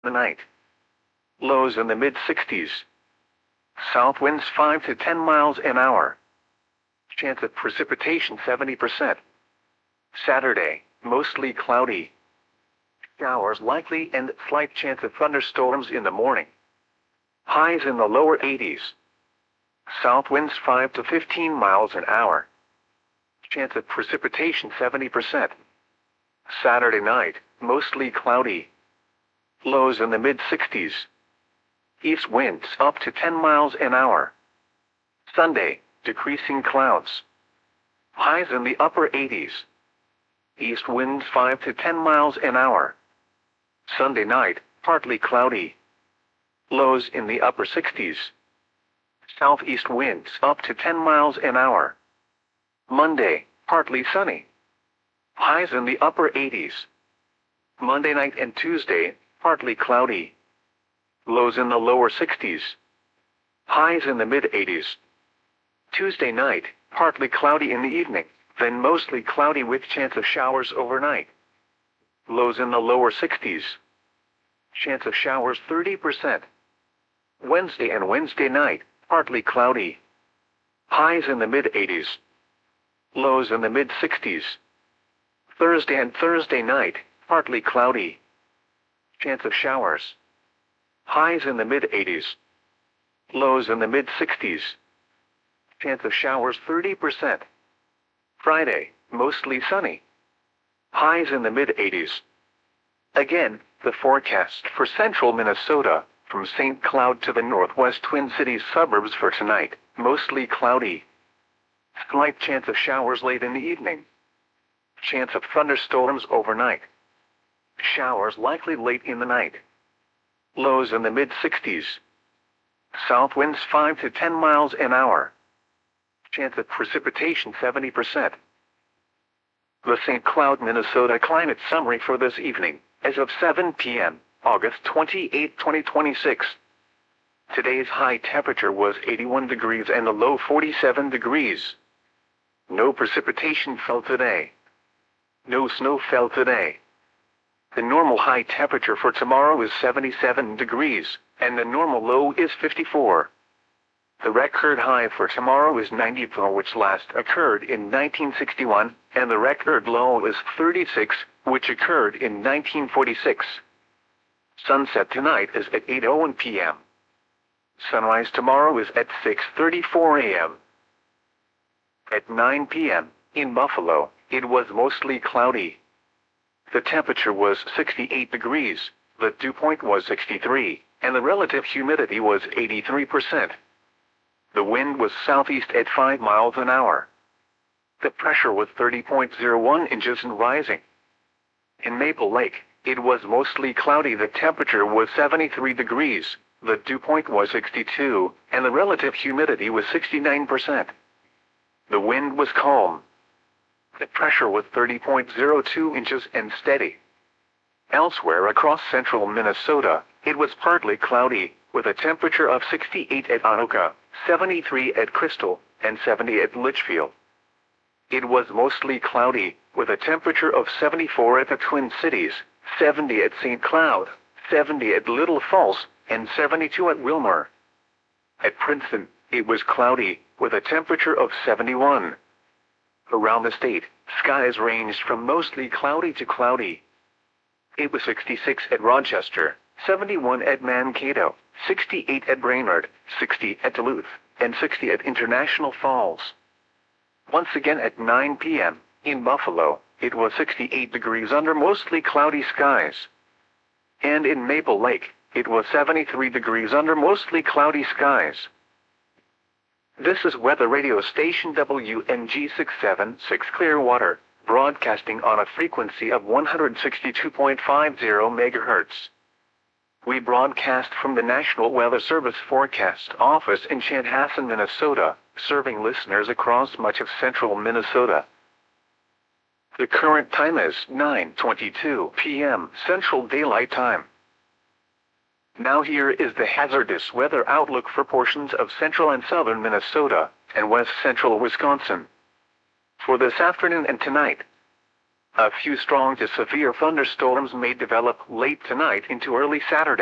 the night. Lows in the mid-60s. South winds 5 to 10 miles an hour. Chance of precipitation 70%. Saturday, mostly cloudy. Showers likely and slight chance of thunderstorms in the morning. Highs in the lower 80s. South winds 5 to 15 miles an hour. Chance of precipitation 70%. Saturday night, mostly cloudy. Lows in the mid-60s. East winds up to 10 miles an hour. Sunday, decreasing clouds. Highs in the upper 80s. East winds 5 to 10 miles an hour. Sunday night, partly cloudy. Lows in the upper 60s. Southeast winds up to 10 miles an hour. Monday, partly sunny. Highs in the upper 80s. Monday night and Tuesday, partly cloudy. Lows in the lower 60s. Highs in the mid-80s. Tuesday night, partly cloudy in the evening, then mostly cloudy with chance of showers overnight. Lows in the lower 60s. Chance of showers 30%. Wednesday and Wednesday night, partly cloudy. Highs in the mid-80s. Lows in the mid-60s. Thursday and Thursday night, partly cloudy. Chance of showers. Highs in the mid-80s. Lows in the mid-60s. Chance of showers 30%. Friday, mostly sunny. Highs in the mid-80s. Again, the forecast for central Minnesota, from St. Cloud to the northwest Twin Cities suburbs for tonight, mostly cloudy. Slight chance of showers late in the evening. Chance of thunderstorms overnight. Showers likely late in the night. Lows in the mid-60s. South winds 5 to 10 miles an hour. Chance of precipitation 70%. The St. Cloud, Minnesota climate summary for this evening, as of 7 p.m., August 28, 2026. Today's high temperature was 81 degrees and the low 47 degrees. No precipitation fell today. No snow fell today. The normal high temperature for tomorrow is 77 degrees, and the normal low is 54. The record high for tomorrow is 94, which last occurred in 1961, and the record low is 36, which occurred in 1946. Sunset tonight is at 8:01 p.m. Sunrise tomorrow is at 6:34 a.m. At 9 p.m., in Buffalo, it was mostly cloudy. The temperature was 68 degrees, the dew point was 63, and the relative humidity was 83%. The wind was southeast at 5 miles an hour. The pressure was 30.01 inches and rising. In Maple Lake, it was mostly cloudy. The temperature was 73 degrees, the dew point was 62, and the relative humidity was 69%. The wind was calm. The pressure was 30.02 inches and steady. Elsewhere across central Minnesota, it was partly cloudy, with a temperature of 68 at Anoka, 73 at Crystal, and 70 at Litchfield. It was mostly cloudy, with a temperature of 74 at the Twin Cities, 70 at St. Cloud, 70 at Little Falls, and 72 at Wilmer. At Princeton, it was cloudy, with a temperature of 71. Around the state, skies ranged from mostly cloudy to cloudy. It was 66 at Rochester, 71 at Mankato, 68 at Brainerd, 60 at Duluth, and 60 at International Falls. Once again at 9 p.m., in Buffalo, it was 68 degrees under mostly cloudy skies. And in Maple Lake, it was 73 degrees under mostly cloudy skies. This is weather radio station WNG 676 Clearwater, broadcasting on a frequency of 162.50 MHz. We broadcast from the National Weather Service Forecast Office in Chanhassen, Minnesota, serving listeners across much of central Minnesota. The current time is 9:22 p.m. Central Daylight Time. Now here is the hazardous weather outlook for portions of central and southern Minnesota and west central Wisconsin. For this afternoon and tonight, A few strong to severe thunderstorms may develop late tonight into early Saturday.